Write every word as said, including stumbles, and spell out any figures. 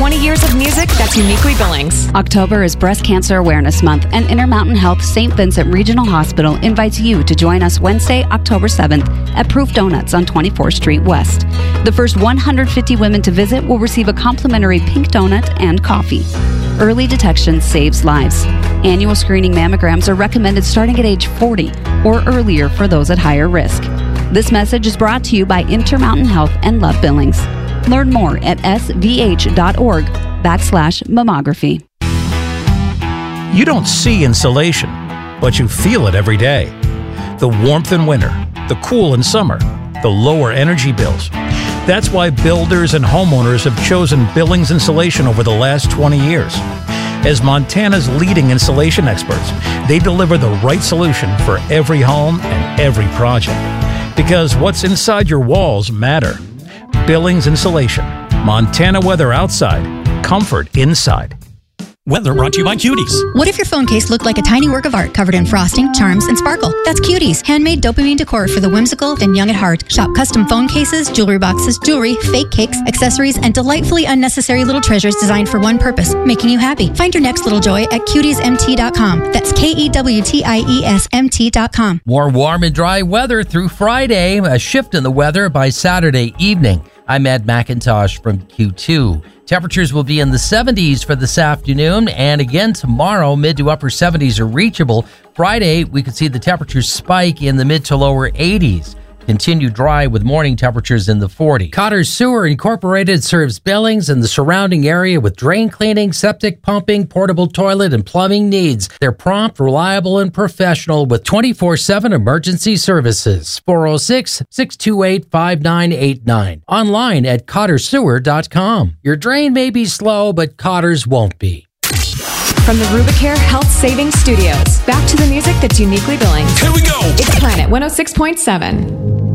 twenty years of music that's uniquely Billings. October is Breast Cancer Awareness Month, and Intermountain Health Saint Vincent Regional Hospital invites you to join us Wednesday, October seventh at Proof Donuts on twenty-fourth Street West. The first one hundred fifty women to visit will receive a complimentary pink donut and coffee. Early detection saves lives. Annual screening mammograms are recommended starting at age forty or earlier for those at higher risk. This message is brought to you by Intermountain Health and Love Billings. Learn more at svh.org backslash mammography. You don't see insulation, but you feel it every day. The warmth in winter, the cool in summer, the lower energy bills. That's why builders and homeowners have chosen Billings Insulation over the last twenty years. As Montana's leading insulation experts, they deliver the right solution for every home and every project. Because what's inside your walls matter. Billings Insulation. Montana weather outside, comfort inside. Weather brought to you by Cuties. What if your phone case looked like a tiny work of art covered in frosting, charms, and sparkle? That's Cuties, handmade dopamine decor for the whimsical and young at heart. Shop custom phone cases, jewelry boxes, jewelry, fake cakes, accessories, and delightfully unnecessary little treasures designed for one purpose, making you happy. Find your next little joy at cuties m t dot com. That's K E W T I E S M T dot com. More warm and dry weather through Friday. A shift in the weather by Saturday evening. I'm Ed McIntosh from Q two. Temperatures will be in the seventies for this afternoon, and again tomorrow, mid to upper seventies are reachable. Friday, we could see the temperatures spike in the mid to lower eighties. Continue dry with morning temperatures in the forties. Cotter Sewer Incorporated serves Billings and the surrounding area with drain cleaning, septic pumping, portable toilet, and plumbing needs. They're prompt, reliable, and professional with twenty-four seven emergency services. four oh six, six two eight, five nine eight nine. Online at cotter sewer dot com. Your drain may be slow, but Cotter's won't be. From the Rubicare Health Savings Studios, back to the music that's uniquely Billings. Here we go. It's Planet one oh six point seven.